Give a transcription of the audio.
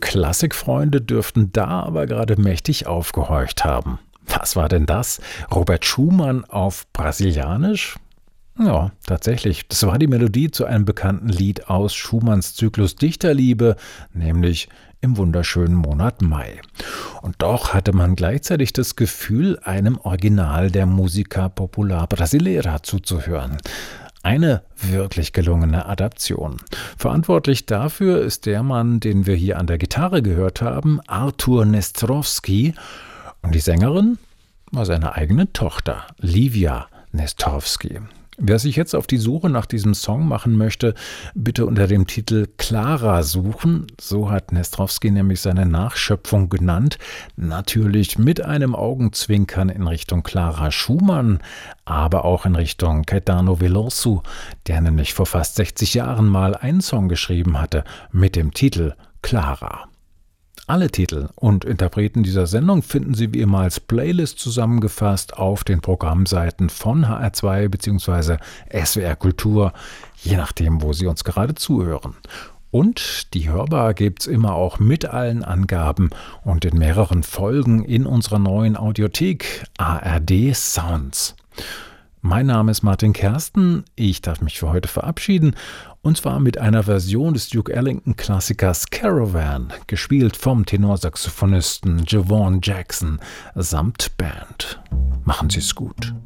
Klassikfreunde dürften da aber gerade mächtig aufgehorcht haben. Was war denn das? Robert Schumann auf Brasilianisch? Ja, tatsächlich. Das war die Melodie zu einem bekannten Lied aus Schumanns Zyklus Dichterliebe, nämlich im wunderschönen Monat Mai. Und doch hatte man gleichzeitig das Gefühl, einem Original der Música Popular Brasileira zuzuhören. Eine wirklich gelungene Adaption. Verantwortlich dafür ist der Mann, den wir hier an der Gitarre gehört haben, Artur Nestrowski. Und die Sängerin war seine eigene Tochter, Livia Nestrowski. Wer sich jetzt auf die Suche nach diesem Song machen möchte, bitte unter dem Titel Clara suchen. So hat Nestrowski nämlich seine Nachschöpfung genannt. Natürlich mit einem Augenzwinkern in Richtung Clara Schumann, aber auch in Richtung Caetano Veloso, der nämlich vor fast 60 Jahren mal einen Song geschrieben hatte mit dem Titel Clara. Alle Titel und Interpreten dieser Sendung finden Sie wie immer als Playlist zusammengefasst auf den Programmseiten von HR2 bzw. SWR Kultur, je nachdem, wo Sie uns gerade zuhören. Und die hörbar gibt's immer auch mit allen Angaben und in mehreren Folgen in unserer neuen Audiothek ARD Sounds. Mein Name ist Martin Kersten, ich darf mich für heute verabschieden, und zwar mit einer Version des Duke Ellington-Klassikers Caravan, gespielt vom Tenorsaxophonisten Javon Jackson samt Band. Machen Sie es gut.